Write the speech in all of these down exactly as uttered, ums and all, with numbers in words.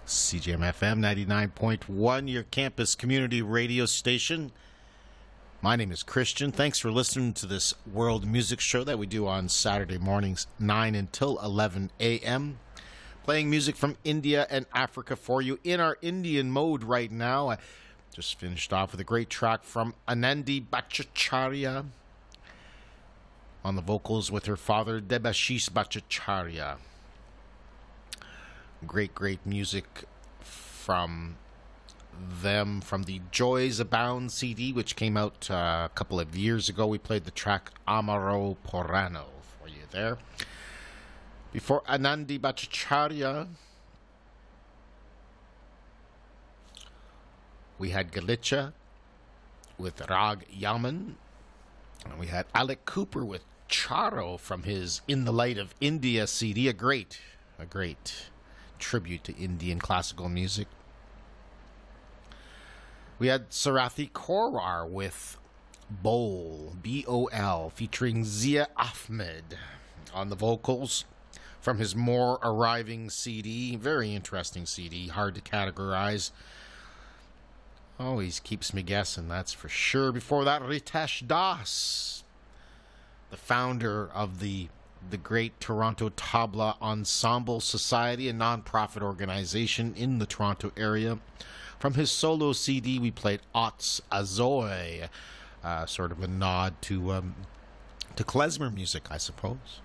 C J M F M ninety-nine point one, your campus community radio station. My name is Christian. Thanks for listening to this world music show that we do on Saturday mornings, nine until eleven a.m. Playing music from India and Africa for you in our Indian mode right now. I just finished off with a great track from Anandi Bhattacharya on the vocals with her father, Debashish Bhattacharya. Great, great music from them from the Joys Abound C D, which came out uh, a couple of years ago. We played the track Amaro Porano for you there. Before Anandi Bhattacharya, we had Galicha with Rag Yaman, and we had Alec Cooper with Charo from his In the Light of India C D, a great, a great tribute to Indian classical music. We had Sarathi Korar with Bol, B O L, featuring Zia Ahmed on the vocals from his More Arriving C D. Very interesting C D, hard to categorize. Always keeps me guessing, that's for sure. Before that, Ritesh Das, the founder of the the great Toronto Tabla Ensemble Society, a non-profit organization in the Toronto area. From his solo C D, we played Ots Azoy, uh, sort of a nod to um, to klezmer music, I suppose.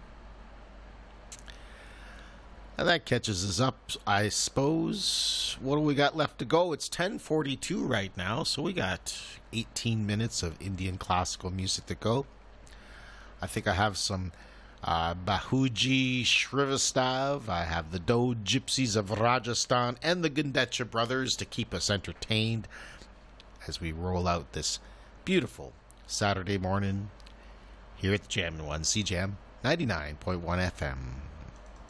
And that catches us up, I suppose. What do we got left to go? It's ten forty-two right now, so we got eighteen minutes of Indian classical music to go. I think I have some uh, Bahuji Srivastav. I have the Do Gypsies of Rajasthan and the Gundecha Brothers to keep us entertained as we roll out this beautiful Saturday morning here at the Jam one, C J M ninety-nine point one F M.